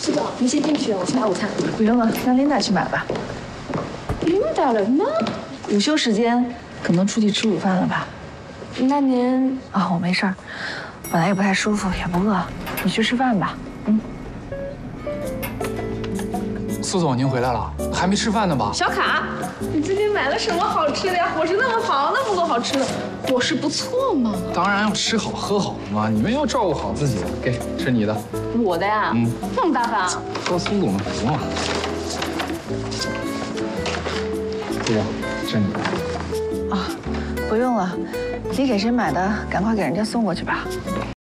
苏总，您先进去，我去买午餐。 不用了，让琳达去买吧。 琳达人呢？ 午休时间可能出去吃午饭了吧？ 那您啊，我没事儿，本来也不太舒服，也不饿，你去吃饭吧。嗯。 苏总，您回来了，还没吃饭呢吧？ 小卡，你最近买了什么好吃的呀？伙食那么好，那么多好吃的，伙食不错嘛。 当然要吃好喝好嘛，你们要照顾好自己。给，吃你的。 我的呀？那么大方。 说苏总的服嘛。苏总，吃你的。 啊，不用了，你给谁买的，赶快给人家送过去吧。